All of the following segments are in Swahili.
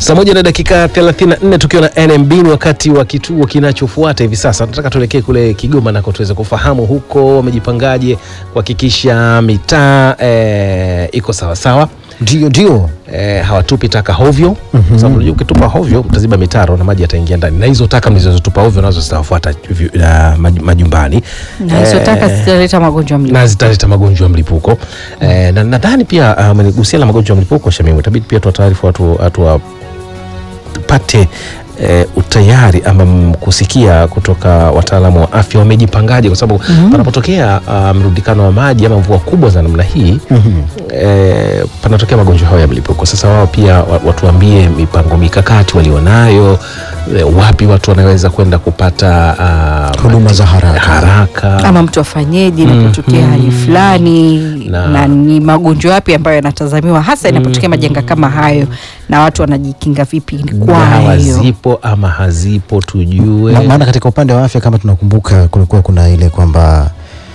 Saa moja na dakika 34 tukiwa na NMB wakati wa kituo kinachofuata hivi sasa. Nataka tuelekee kule Kigoma nako tuweze kufahamu huko wamejipangaje kuhakikisha mitaa iko sawa sawa. Ndio. Hawatupi taka hovyo. Sababu unajua ukitupa hovyo mtaziba mitaro na maji yataingia ndani. Na hizo taka mlizotupa hovyo nazo zitawafuata majumbani. Na hizo taka zitaleta magonjwa mlipuko. Na zitaleta magonjwa mlipuko. Na nadhani pia amenigusia la magonjwa mlipuko Shamimu. Itabidi pia tuwataarifu watu pate utayari ama kusikia kutoka wataalamu wa afya wamejipangaje, kwa sababu panapotokea mrundikano wa maji ama mvua kubwa za namna hii panatokea magonjwa hayo ya mlipuko. Sasa wao pia watuambie mipango mikakati walionayo, wapi watu wanaweza kwenda kupata huduma za haraka ama mtu afanyeje inapotokea hali fulani na ni magonjwa yapi ambayo yanatazamiwa hasa inapotokea majanga kama hayo, na watu wanajikinga vipi kwa hiyo. Zipo ama hazipo tujue. Maana katika upande wa afya kama tunakumbuka kulikuwa kuna ile kwamba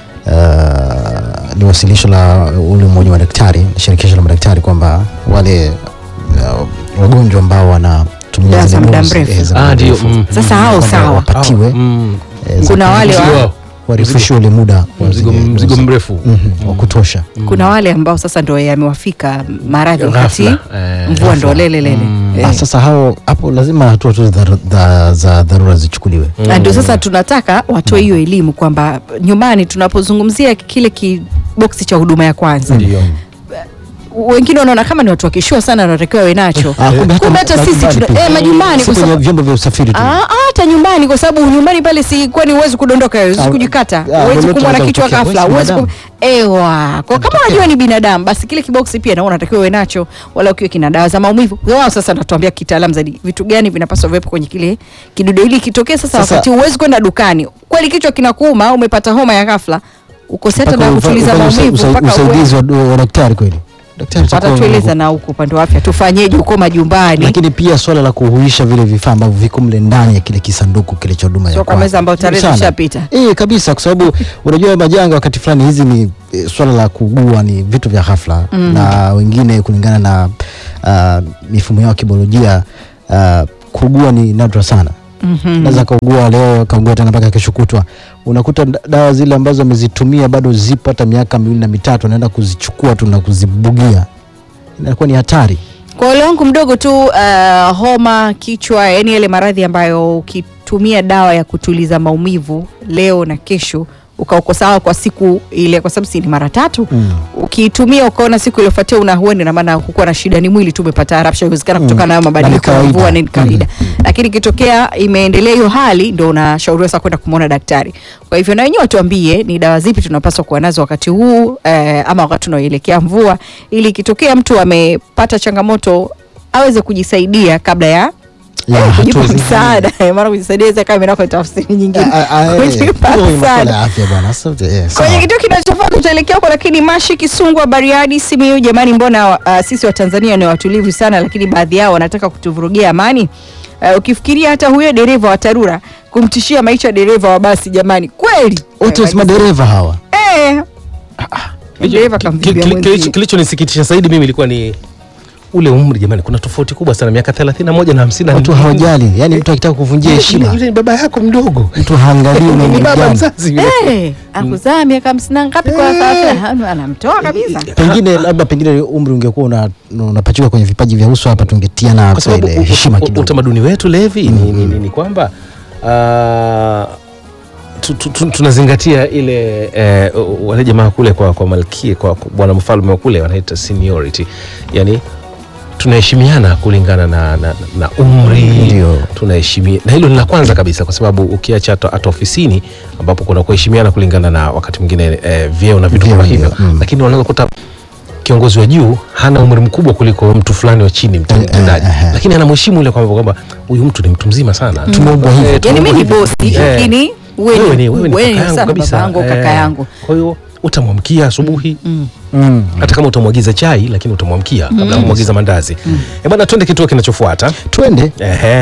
ni wasilisho la ule mmoja wa daktari, shirikisho la madaktari, kwamba wale wagonjwa ambao wanatumia zile muda mrefu ndio sasa hao sawa wapatiwe. Kuna wale warefushe ule muda mzigo mrefu wa kutosha. Kuna wale ambao sasa ndio yamewafika maradhi wakati mvua ndio lele. Sasa hao hapo lazima hatua za dharura zichukuliwe. Ndio sasa tunataka watoe hiyo elimu kwamba nyumbani tunapozungumzia kile kiboksi cha huduma ya kwanza, wengine wanaona kama ni watu wakishua sana wanatakiwa wawe nacho. Kumbe hata sisi majumbani kwa sababu vyombo vya usafiri tu. Hata nyumbani, kwa sababu nyumbani pale si kwani uwezi kudondoka, uwezi kujikata, uwezi kumwa na kichwa ghafla, uwezi kwa kama unajua ni binadamu, basi kile kiboksi pia na unatakiwa uwe nacho, wala ukiwe kina dawa za maumivu. Wao sasa natuambia kitaalamu zaidi vitu gani vinapaswa viwepo kwenye kile kidude ili kitokee sasa wakati uwezi kwenda dukani. Kweli kichwa kinakuuma au umepata homa ya ghafla, ukoseta na kutuliza maumivu mpaka usaidizi wa daktari kweli. Watatueleza na huko upande wa afya tufanyeje huko majumbani. Lakini pia swala la kuhuisha vile vifaa ambavyo viko mle ndani ya kile kisanduku kile cha huduma ya kwanza. Sio kama meza ambayo tarehe ishapita. Kabisa, kwa sababu unajua majanga wakati fulani hizi ni swala la kuugua ni vitu vya ghafla na wengine kulingana na mifumo yao kibiolojia kuugua ni nadra sana. Naweza kaugua leo kaugua tena mpaka kesho kutwa. Unakuta dawa zile ambazo amezitumia bado zipo hata miaka 2 na 3, anaenda kuzichukua tu na kuzibugia. Inakuwa ni hatari. Kwa wale wangu mdogo tu homa, kichwa, yani yale maradhi ambayo ukitumia dawa ya kutuliza maumivu leo na kesho uko sawa kwa siku ile, kwa sababu si ni mara 3. Ukitumia ukaona siku iliyofuatia una huenda, na maana hukuwa na shida, ni mwili tu umepata rapsha inawezekana kutokana na mabadiliko ya mvua, ni kawaida. Lakini kitokea imeendelea hiyo hali, ndio unashauriwa sasa kwenda kumuona daktari. Kwa hivyo na wenyewe tuambie ni dawa zipi tunapaswa kuwa nazo wakati huu ama wakati tunaoelekea mvua, ili kitokea mtu amepata changamoto aweze kujisaidia kabla ya kujipa msaada. Maana kujisaidia kama mimi nako tafsiri nyingine. Kwenye kitu kinachofaa tutaelekea huko, lakini Mashi, Kisungwa, Bariadi, Simiyu, jamani, mbona sisi wa Tanzania ni watulivu sana, lakini baadhi yao wanataka kutuvurugia amani. Ukifikiria hata huyo dereva wa Tarura kumtishia maisha dereva wa basi, jamani, kweli wote wasema dereva hawa dereva kamvibia mwenzi. Kilichonisikitisha zaidi mimi ilikuwa ni ule umri, jamani, kuna tofauti kubwa sana, miaka 31 na 50. Watu hawajali, yani mtu akitaka kuvunjia heshima, yule ni baba yako mdogo, mtu haangalii ni baba mzazi yule. Akuzaa miaka 50 ngapi kwa sasa, anamtoa kabisa. Pengine umri ungekuwa unapachika kwenye vipaji vya uso, hapa tungetiana ile heshima kidogo. Utamaduni wetu Levi ni kwamba tunazingatia ile wale jamaa kule kwa malkia, kwa bwana mfalme kule wanaita seniority, yani tunaheshimiana kulingana na umri, tunaheshimia, na hilo ni la kwanza kabisa, kwa sababu ukiacha hata ofisini ambapo kuna kuheshimiana kulingana na wakati mwingine vyeo na vitu kama hivyo, lakini wanaweza kukuta kiongozi wa juu hana umri mkubwa kuliko mtu fulani wa chini mtendaji, lakini anamheshimu ile kwamba huyu mtu ni mtu mzima sana, tumeumbwa hivyo, yani mimi ni bosi, lakini wewe ni kaka yangu kabisa, kaka yangu. Kwa hiyo utamwamkia asubuhi, hata kama utamwagiza chai, lakini utamwamkia kabla ya kumwagiza mandazi. Bwana, twende kituo kinachofuata. Twende.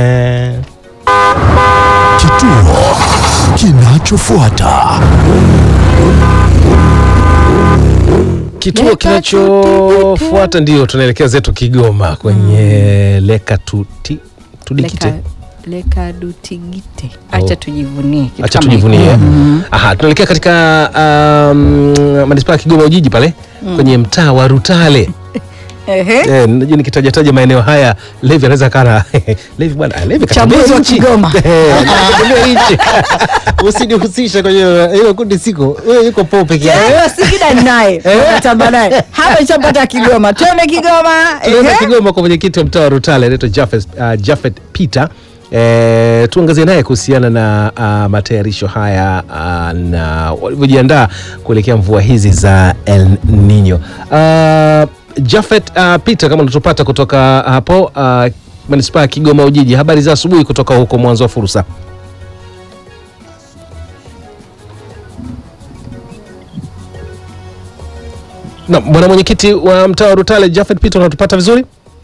Kituo kinachofuata. Kituo kinachofuata ndio tunaelekea zetu Kigoma kwenye Tudigite. Leka Dutigite. Acha tujivunie kitu. Acha tujivunie. Aha, tunaelekea katika manispaa ya Kigoma Ujiji pale kwenye mtaa wa Rutale. Najua nikitaja maeneo haya Levi anaweza kana Levi bwana, Levi Chambuzi wa Kigoma. Usinihusishe kwenye hiyo kundi, siko wewe, yuko po peke yake. Singida naye natamba naye hapa chapata Kigoma. Tuende Kigoma. Tuende Kigoma kwa mwenyekiti wa mtaa wa Rutale anaitwa Jafet Peter. Tuangazie naye kuhusiana na matayarisho haya na walivyojiandaa kuelekea mvua hizi za El Nino. Jafet Peter, kama unatupata kutoka hapo manispaa ya Kigoma Ujiji, habari za asubuhi kutoka huko mwanzo wa fursa. Na bwana mwenyekiti wa mtaa wa Rutale Jafet Peter, unatupata vizuri?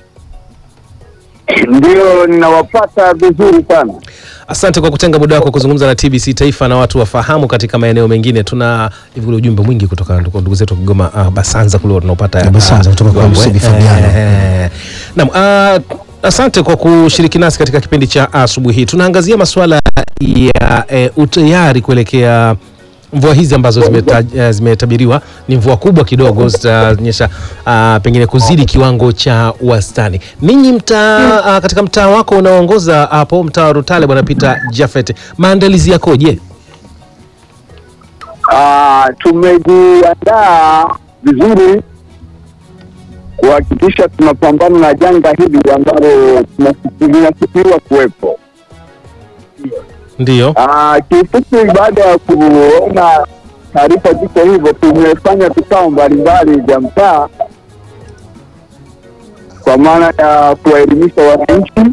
Ndio, ninawapata vizuri sana. Asante kwa kutenga muda wako kuzungumza na TBC Taifa na watu wafahamu katika maeneo mengine. Tuna hivi ule ujumbe mwingi kutoka ndugu zetu Kigoma, Basanza kule tunaopata Basanza kutoka kwa Msibi Fabiano. Naam, asante kwa kushiriki nasi katika kipindi cha asubuhi hii. Tunaangazia masuala ya utayari kuelekea mvua hizi ambazo zimetabiriwa. Ni mvua kubwa kidogo, zitanyesha pengine kuzidi kiwango cha wastani. Ninyi katika mtaa wako unaoongoza hapo mtaa wa Rutale, bwana Peter Jafet, maandalizi yakoje? Tumejiandaa vizuri kuhakikisha tunapambana na janga hili ambalo tunasifiwa kuwepo. Ndio. Kifupi, baada ya kuona taarifa ziko hivyo, tumefanya vikao mbalimbali vya mtaa kwa maana ya kuwaelimisha wananchi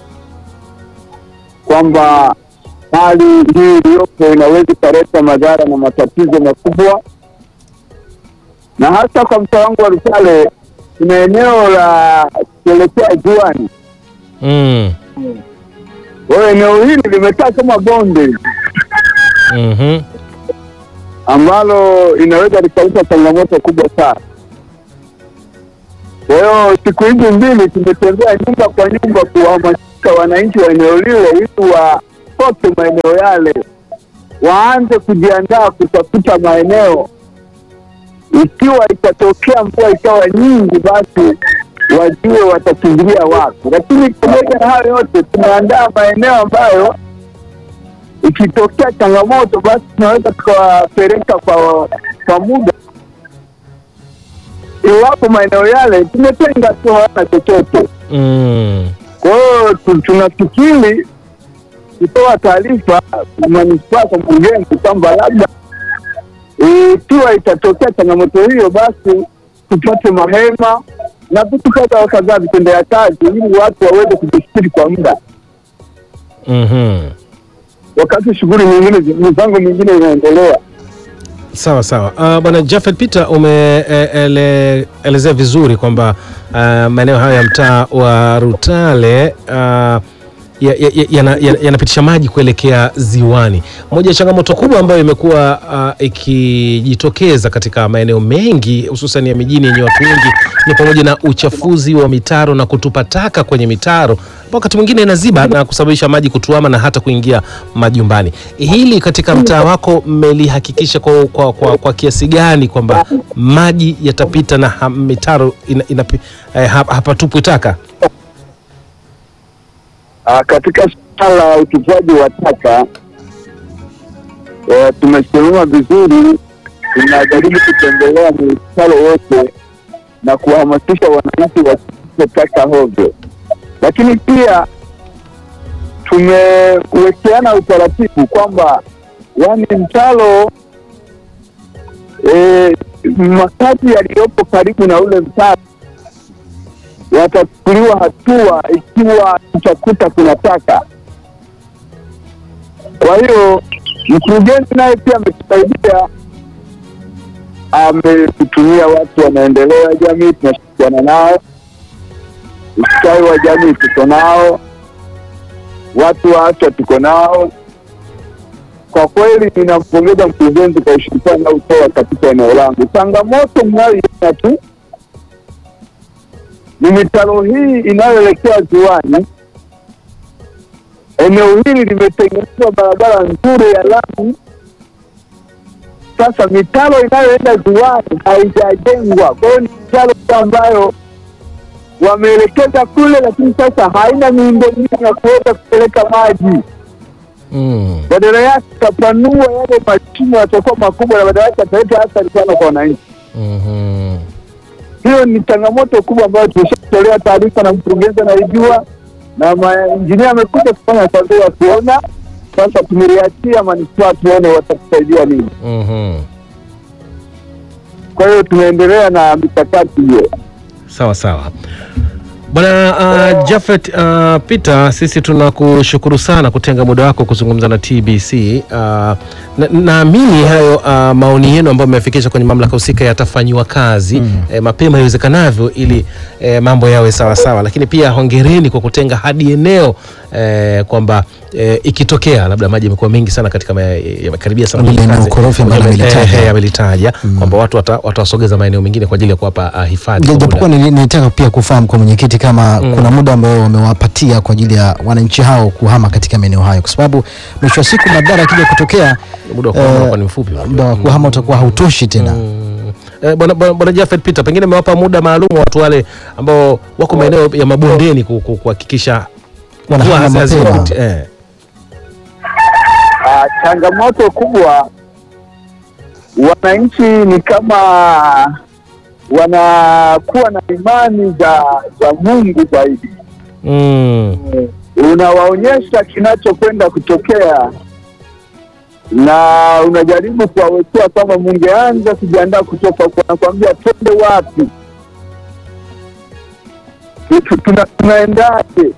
kwamba hali hii iliyopo inaweza kuleta madhara na matatizo makubwa, na hasa kwa mtaa wangu wa Rutale kuna eneo la kuelekea Juani. Eneo hili limekaa kama bonde ambalo inaweza likaleta changamoto kubwa sana. Kwa hiyo siku hizi mbili tumetembea nyumba kwa nyumba kuhamasisha wananchi wa eneo lile ili watoke maeneo yale, waanze kujiandaa kutafuta maeneo. Ikiwa itatokea mvua ikawa nyingi, basi wajue watakimbilia wapi. Lakini pamoja na hayo yote, tunaandaa maeneo ambayo ikitokea changamoto, basi tunaweza tukawapeleka kwa muda. Iwapo maeneo yale tumetenga tu hawana chochote. Kwa hiyo tunafikiri kutoa taarifa manispaa kwa mkurugenzi kwamba labda ikiwa itatokea changamoto hiyo, basi tupate mahema na vitu kadha kadhaa vitendea kazi ili watu waweze kujisitiri kwa muda. Wakati shughuli nyingine, mipango mingine inaendelea. Sawa sawa. Bwana Jafet Peter, umeelezea vizuri kwamba maeneo haya ya mtaa wa Rutale yanapitisha maji kuelekea ziwani. Moja ya changamoto kubwa ambayo imekuwa ikijitokeza katika maeneo mengi hususan ya mijini yenye watu wengi ni pamoja na uchafuzi wa mitaro na kutupa taka kwenye mitaro, wakati mwingine inaziba na kusababisha maji kutuama na hata kuingia majumbani. Hili katika mtaa wako mmelihakikisha kwa kiasi gani kwamba maji yatapita na mitaro hapatupwi taka? Katika suala la utupaji wa taka tumesimama vizuri. Tunajaribu kutembelea mitaro yote na kuhamasisha wananchi wasitupe taka hovyo, lakini pia tumewekeana utaratibu kwamba mtaro makazi yaliyopo karibu na ule mtaro watachukuliwa hatua ikiwa tutakuta kuna taka. Kwa hiyo mkurugenzi naye pia ametusaidia, ametutumia watu wa maendeleo ya jamii, tunashirikiana nao. Ustawi wa jamii tuko nao, watu wa afya tuko nao, kwa kweli ninampongeza mkurugenzi kwa ushirikiano unaotoa katika eneo langu. Changamoto mnayoiona tu ni mitaro hii inayoelekea ziwani. Eneo hili limetengenezwa barabara nzuri ya lami. Sasa mitaro inayoenda ziwani haijajengwa. Kwa hiyo ni mitaro ambayo wameelekeza kule, lakini sasa haina miundombinu ya kuweza kupeleka maji. Badala yake tapanua yale mashimo yatakuwa makubwa na badala yake ataleta athari sana kwa wananchi. Hiyo ni changamoto kubwa ambayo tumeshatolea taarifa na mkurugenzi anaijua, na mainjinia amekuja kufanya survey ya kuona. Sasa tumeliachia manispaa tuone watatusaidia nini. Kwa hiyo tunaendelea na mikakati hiyo. Sawa sawa. Bwana Japhet Peter, sisi tunakushukuru sana kutenga muda wako kuzungumza na TBC. Naamini hayo maoni yenu ambayo mmefikisha kwenye mamlaka husika yatafanywa kazi mapema iwezekanavyo ili mambo yawe sawa sawa, lakini pia hongereni kwa kutenga hadi eneo kwamba ikitokea labda maji yamekuwa mengi sana katika yamekaribia sana yamelitaja kwamba watu watawasogeza maeneo mengine kwa ajili ya kuwapa hifadhi. Japokuwa nilitaka pia kufahamu kwa mwenyekiti kama kuna muda ambao wamewapatia kwa ajili ya wananchi hao kuhama katika maeneo hayo, kwa sababu mwisho wa siku madhara kija kutokea muda wa kuhama ni mfupi, muda wa kuhama utakuwa hautoshi tena. Bwana Japhet Peter, pengine mmewapa muda maalum watu wale ambao wako maeneo ya mabondeni kuhakikisha wanahama mapema. Changamoto kubwa, wananchi ni kama wanakuwa na imani za Mungu zaidi. Unawaonyesha kinachokwenda kutokea na unajaribu kuwawekea kwamba mungeanza kujiandaa kutoka kwa, nakwambia twende wapi, tunaendaje.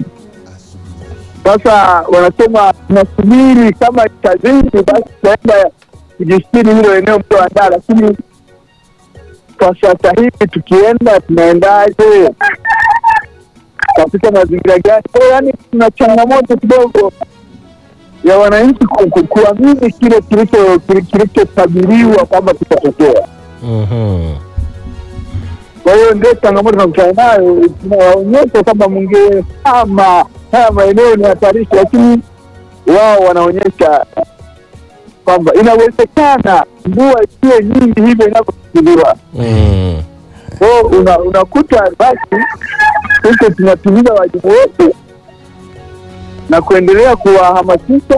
Sasa wanasema tunasubiri kama itazidi basi tutaenda kujistiri hilo eneo mlioandaa, lakini kwa sasa hivi tukienda tunaendaje, katika mazingira gani? Kwa yaani kuna changamoto kidogo ya wananchi kuamini kile kilichotabiriwa kwamba kitatokea. Kwa hiyo ndio changamoto tunakutana nayo, tunawaonyesha kwamba mungehama haya maeneo ni hatarishi, lakini wao wanaonyesha kwamba inawezekana mvua isiwe nyingi hivyo inavyofikiriwa. Kwa hiyo unakuta basi sisi tunatimiza wajibu wetu na kuendelea kuwahamasisha.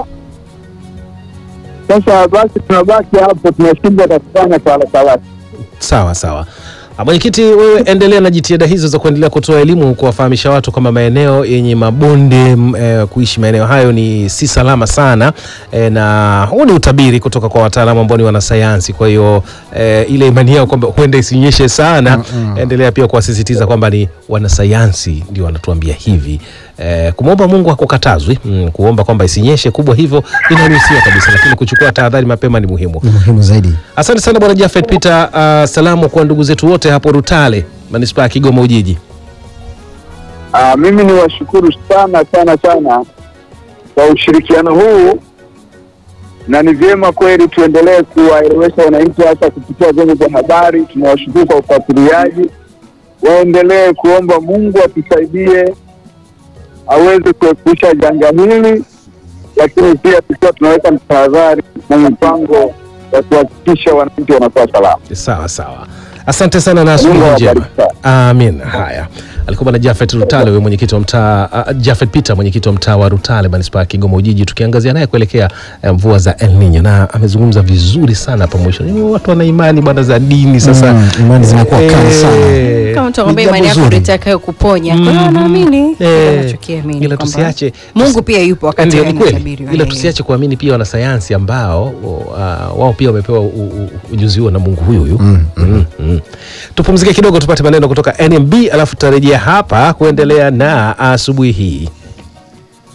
Sasa basi tunabaki hapo, tunashinda na kufanya kwa sawa sawa. Mwenyekiti, wewe endelea na jitihada hizo za kuendelea kutoa elimu, kuwafahamisha watu kama maeneo yenye mabonde kuishi maeneo hayo ni si salama sana, na huu ni utabiri kutoka kwa wataalamu ambao ni wanasayansi. Kwa hiyo ile imani yao kwamba huenda isinyeshe sana, endelea pia kuwasisitiza kwamba ni wanasayansi ndio wanatuambia hivi. Kumwomba Mungu hakukatazwi, kuomba kwamba isinyeshe kubwa hivyo inaruhusiwa kabisa, lakini kuchukua tahadhari mapema ni muhimu. Muhimu zaidi. Asante sana Bwana Japhet Peter, salamu kwa ndugu zetu wote hapo Rutale, manispaa ya Kigoma Ujiji. Mimi ni washukuru sana kwa ushirikiano huu, na ni vyema kweli tuendelee kuwaelewesha wananchi hasa kupitia vyombo vya habari. Tunawashukuru kwa ufuatiliaji, waendelee kuomba Mungu atusaidie aweze kuepusha janga hili, lakini pia tukiwa tunaweka tahadhari na mipango ya kuhakikisha wananchi wanakuwa salama. Sawa sawa. Asante sana na asubuhi njema. Amin. Haya. Alikuwa Bwana Japhet Rutale, wewe mwenyekiti wa mtaa Japhet Peter, mwenyekiti wa mtaa wa Rutale, manispaa ya Kigoma Ujiji, tukiangazia naye kuelekea mvua za El Nino, na amezungumza vizuri sana hapo mwisho. Watu wana imani bwana za dini sasa. Imani zinakuwa kali sana. Kama tunaomba imani yako itakayo kuponya. Kwa hiyo naamini tunachokiamini. Ila tusiache Mungu pia yupo wakati anatabiri. Ila tusiache kuamini pia wanasayansi ambao wao pia wamepewa ujuzi huo na Mungu huyu. Tupumzike kidogo tupate maneno kutoka NMB, alafu tutarejea hapa kuendelea na asubuhi hii.